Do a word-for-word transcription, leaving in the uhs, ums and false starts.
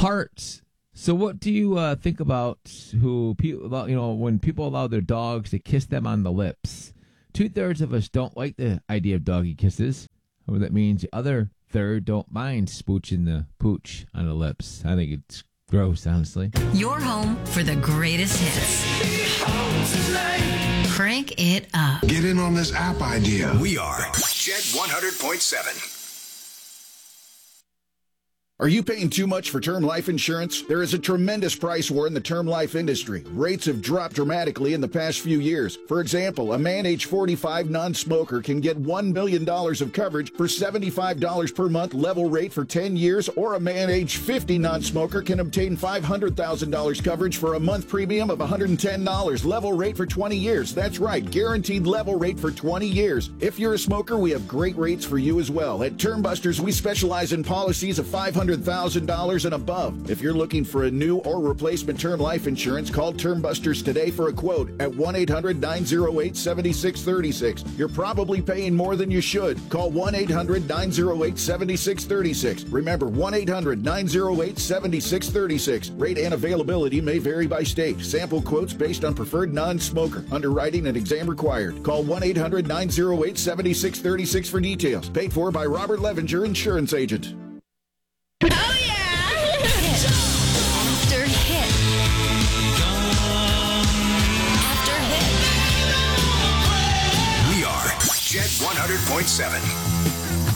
Hearts. So what do you uh, think about who people, you know, when people allow their dogs to kiss them on the lips? Two-thirds of us don't like the idea of doggy kisses. Well, that means the other third don't mind spooching the pooch on the lips. I think it's gross, honestly. Your home for the greatest hits. Crank it up. Get in on this app idea. We are Jet one hundred point seven. Are you paying too much for term life insurance? There is a tremendous price war in the term life industry. Rates have dropped dramatically in the past few years. For example, a man age forty-five non-smoker can get one million dollars of coverage for seventy-five dollars per month level rate for ten years, or a man age fifty non-smoker can obtain five hundred thousand dollars coverage for a month premium of one hundred ten dollars level rate for twenty years. That's right, guaranteed level rate for twenty years. If you're a smoker, we have great rates for you as well. At Term Busters, we specialize in policies of five hundred thousand dollars and above. If you're looking for a new or replacement term life insurance, call Term Busters today for a quote at one eight hundred nine oh eight seven six three six. You're probably paying more than you should. Call one eight hundred nine oh eight seven six three six. Remember, one eight hundred nine oh eight seven six three six. Rate and availability may vary by state. Sample quotes based on preferred non-smoker. Underwriting and exam required. Call one eight hundred nine oh eight seven six three six for details. Paid for by Robert Levenger, insurance agent. Oh, yeah! After hit. After hit. We are Jet one hundred point seven.